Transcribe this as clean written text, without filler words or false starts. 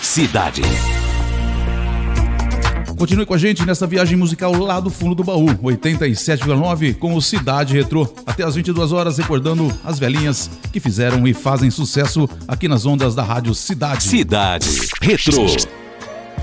Cidade. Continue com a gente nessa viagem musical lá do fundo do baú, 87,9 com o Cidade Retrô. Até às 22 horas, recordando as velhinhas que fizeram e fazem sucesso aqui nas ondas da Rádio Cidade. Cidade Retrô.